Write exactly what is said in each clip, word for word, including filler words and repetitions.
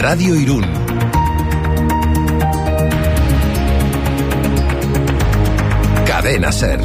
Radio Irún. Cadena Ser.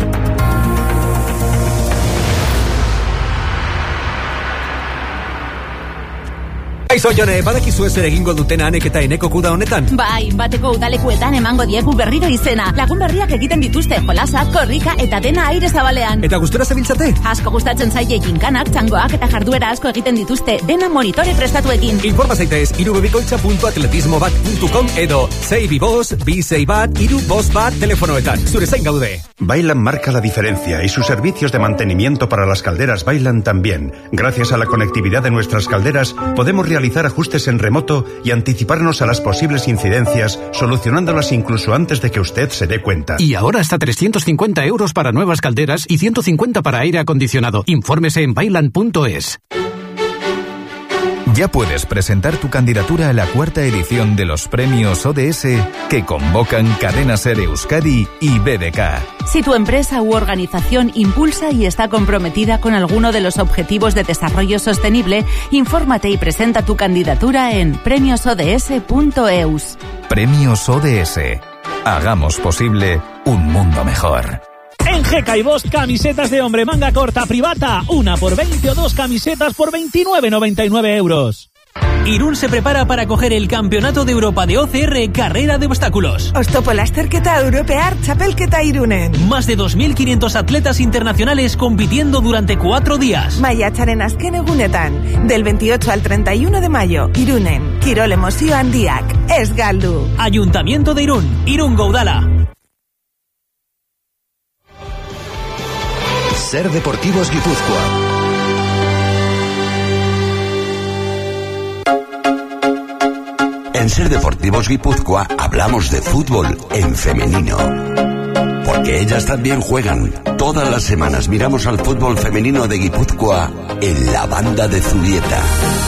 Aizo jone, badakizu ez ere egingo dutena anek eta eneko kuda honetan? Bai, bateko udalekuetan emango diegu berriro izena. Lagun berriak egiten dituzte jolasak, korrika eta dena aire zabalean. Eta gustura zebiltzate? Asko gustatzen zaie ginkanak, txangoak eta jarduera asko egiten dituzte dena monitore prestatuekin. Informa zaitez irubebikoitza puntu atletismo bat puntu com edo sei bi bost, bi sei bat, iru bost bat telefonoetan. Zure zain gaude. Bailan marca la diferencia y sus servicios de mantenimiento para las calderas Bailan también. Gracias a la conectividad de nuestras calderas podemos realizar ajustes en remoto y anticiparnos a las posibles incidencias, solucionándolas incluso antes de que usted se dé cuenta. Y ahora hasta trescientos cincuenta euros para nuevas calderas y ciento cincuenta para aire acondicionado. Infórmese en bailan punto es. Ya puedes presentar tu candidatura a la cuarta edición de los premios O D S que convocan Cadena Ser Euskadi y B D K. Si tu empresa u organización impulsa y está comprometida con alguno de los objetivos de desarrollo sostenible, infórmate y presenta tu candidatura en premios o d s punto e u s. Premios O D S. Hagamos posible un mundo mejor. En G K y Bosch, camisetas de hombre manga corta privata, una por veinte o dos camisetas por veintinueve noventa y nueve euros. Irún se prepara para acoger el Campeonato de Europa de O C R Carrera de Obstáculos. Oztopo lasterketa europear txapelketa Irunen. Más de dos mil quinientos atletas internacionales compitiendo durante cuatro días. Maiatzaren azken egunetan, del veintiocho al treinta y uno de mayo, Irunen. Kirol emozio handiak, ez galdu. Ayuntamiento de Irún, Irungo Udala. Ser Deportivos Guipúzcoa. En Ser Deportivos Guipúzcoa hablamos de fútbol en femenino. Porque ellas también juegan. Todas las semanas miramos al fútbol femenino de Guipúzcoa en la banda de Zubieta.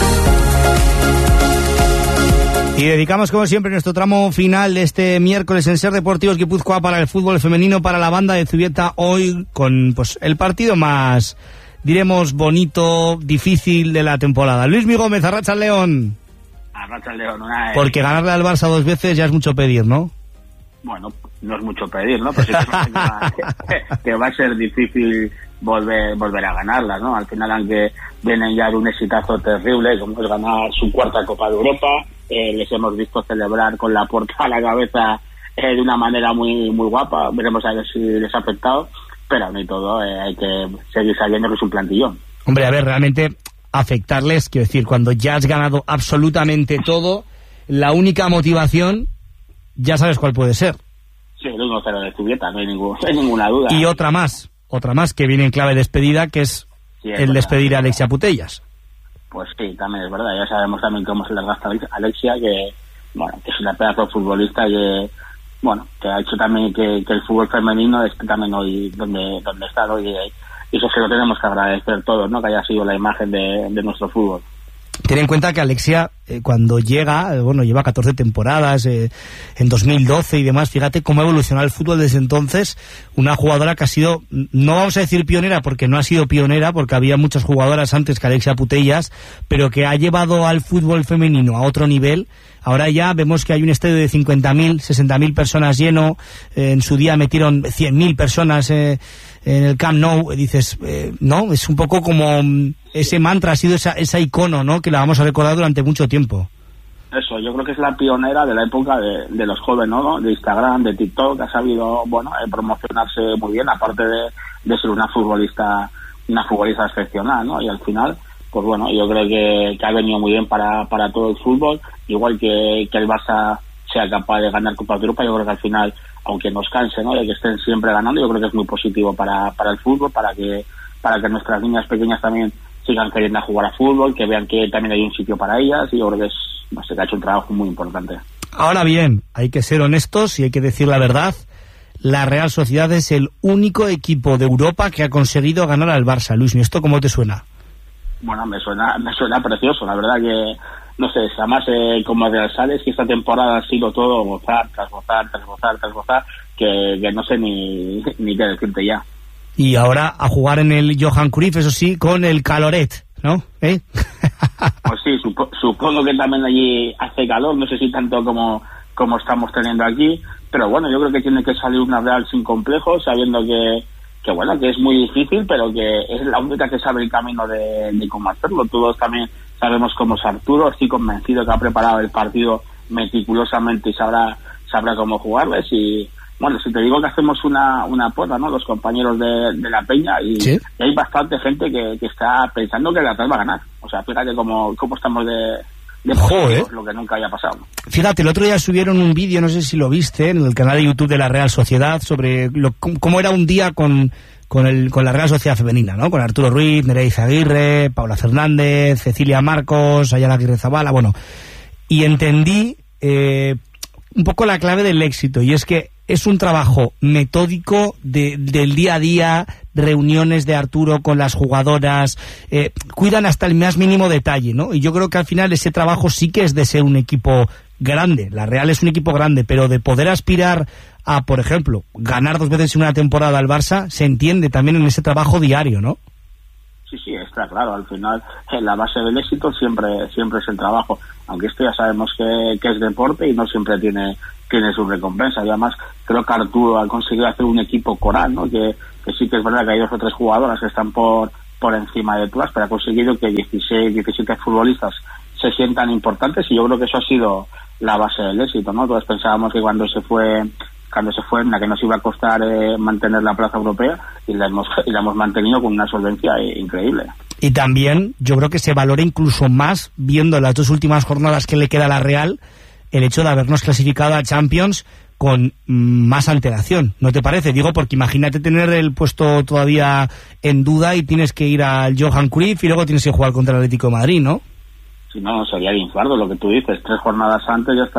Y dedicamos, como siempre, nuestro tramo final de este miércoles en Ser Deportivos Guipúzcoa para el fútbol femenino, para la banda de Zubieta, hoy con pues el partido más, diremos, bonito, difícil de la temporada. Luismi Gómez, Arracha al León. Arracha al León, una... Porque ganarle al Barça dos veces ya es mucho pedir, ¿no? Bueno, no es mucho pedir, ¿no? Pero sí que, que va a ser difícil volver volver a ganarla, ¿no? Al final, aunque vienen ya de un exitazo terrible, como es ganar su cuarta Copa de Europa, eh, les hemos visto celebrar con la puerta a la cabeza eh, de una manera muy muy guapa. Veremos a ver si les ha afectado, pero aún y todo eh, hay que seguir sabiendo que es un plantillón. Hombre, a ver, realmente afectarles, quiero decir, cuando ya has ganado absolutamente todo, la única motivación, ya sabes cuál puede ser. Sí, el uno cero de Zubieta, no hay, ningún, no hay ninguna duda. Y otra más, otra más que viene en clave de despedida, que es, sí, es el verdad, despedir a Alexia Putellas. Pues sí, también es verdad, ya sabemos también cómo se le gasta a Alexia, que bueno, que es una pedazo de futbolista que bueno, que ha hecho también que, que el fútbol femenino esté también hoy donde, donde está hoy, y eso se lo tenemos que agradecer todos, ¿no? Que haya sido la imagen de, de nuestro fútbol. Ten en cuenta que Alexia, eh, cuando llega, eh, bueno, lleva catorce temporadas, eh, en dos mil doce y demás, fíjate cómo ha evolucionado el fútbol desde entonces, una jugadora que ha sido, no vamos a decir pionera, porque no ha sido pionera, porque había muchas jugadoras antes que Alexia Putellas, pero que ha llevado al fútbol femenino a otro nivel. Ahora ya vemos que hay un estadio de cincuenta mil, sesenta mil personas lleno, eh, en su día metieron cien mil personas eh, en el Camp Nou, dices, eh, no, es un poco como ese mantra, ha sido esa, esa icono, ¿no?, que la vamos a recordar durante mucho tiempo. Eso, yo creo que es la pionera de la época de, de los jóvenes, ¿no?, de Instagram, de TikTok, ha sabido, bueno, eh, promocionarse muy bien, aparte de, de ser una futbolista, una futbolista excepcional, ¿no?, y al final, pues bueno, yo creo que, que ha venido muy bien para, para todo el fútbol, igual que, que el Barça sea capaz de ganar Copa de Europa. Yo creo que al final, aunque nos canse, ¿no?, de que estén siempre ganando, yo creo que es muy positivo para, para el fútbol, para que, para que nuestras niñas pequeñas también sigan queriendo jugar a fútbol, que vean que también hay un sitio para ellas, y yo creo que es, no sé, que ha hecho un trabajo muy importante. Ahora bien, hay que ser honestos y hay que decir la verdad, la Real Sociedad es el único equipo de Europa que ha conseguido ganar al Barça. Luis, ¿y esto cómo te suena? Bueno, me suena, me suena precioso, la verdad que, no sé, además eh, como Real Sales, que esta temporada ha sido todo gozar, tras gozar, tras gozar, tras gozar, que, que no sé ni, ni qué decirte ya. Y ahora a jugar en el Johan Cruyff, eso sí, con el Caloret, ¿no? ¿Eh? Pues sí, supo, su, supongo que también allí hace calor, no sé si tanto como, como estamos teniendo aquí, pero bueno, yo creo que tiene que salir una Real sin complejos, sabiendo que, que bueno, que es muy difícil, pero que es la única que sabe el camino de, de cómo hacerlo. Todos también sabemos cómo es Arturo, estoy convencido que ha preparado el partido meticulosamente y sabrá, sabrá cómo jugarles. Y bueno, si te digo que hacemos una, una poda, ¿no? Los compañeros de, de la Peña, y, ¿sí? y hay bastante gente que, que está pensando que la Real va a ganar. O sea, fíjate cómo, cómo estamos de, de positivos, lo que nunca haya pasado. Fíjate, el otro día subieron un vídeo, no sé si lo viste, en el canal de YouTube de la Real Sociedad, sobre lo, cómo era un día con, con, el, con la Real Sociedad femenina, ¿no? Con Arturo Ruiz, Nerea Izaguirre, Paula Fernández, Cecilia Marcos, Ayala Aguirre Zabala, bueno, y entendí eh, un poco la clave del éxito, y es que es un trabajo metódico de, del día a día, reuniones de Arturo con las jugadoras, eh, cuidan hasta el más mínimo detalle, ¿no? Y yo creo que al final ese trabajo sí que es de ser un equipo grande. La Real es un equipo grande, pero de poder aspirar a, por ejemplo, ganar dos veces en una temporada al Barça, se entiende también en ese trabajo diario, ¿no? Sí, sí, está claro. Al final, la base del éxito siempre siempre es el trabajo. Aunque esto ya sabemos que, que es deporte y no siempre tiene tiene su recompensa. Y además, creo que Arturo ha conseguido hacer un equipo coral, ¿no? Que, que sí que es verdad que hay dos o tres jugadoras que están por por encima de todas, pero ha conseguido que dieciséis, diecisiete futbolistas se sientan importantes, y yo creo que eso ha sido la base del éxito, ¿no? Todos pensábamos que cuando se fue cuando se fue, en la que nos iba a costar eh, mantener la plaza europea, y la hemos, y la hemos mantenido con una solvencia eh, increíble. Y también yo creo que se valora incluso más, viendo las dos últimas jornadas que le queda a la Real, el hecho de habernos clasificado a Champions con más alteración, ¿no te parece? Digo, porque imagínate tener el puesto todavía en duda y tienes que ir al Johan Cruyff y luego tienes que jugar contra el Atlético de Madrid, ¿no? Si no, sería de infarto lo que tú dices. Tres jornadas antes ya está